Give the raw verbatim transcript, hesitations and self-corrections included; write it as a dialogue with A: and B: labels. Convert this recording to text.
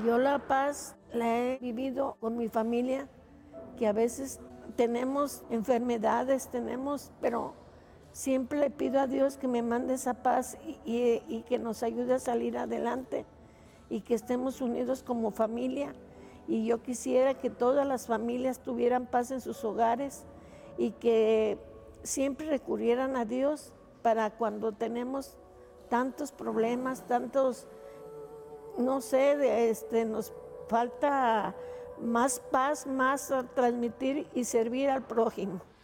A: Yo la paz la he vivido con mi familia, que a veces tenemos enfermedades, tenemos, pero siempre le pido a Dios que me mande esa paz y, y, y que nos ayude a salir adelante y que estemos unidos como familia. Y yo quisiera que todas las familias tuvieran paz en sus hogares y que siempre recurrieran a Dios para cuando tenemos tantos problemas, tantos, no sé, de este, nos falta más paz, más a transmitir y servir al prójimo.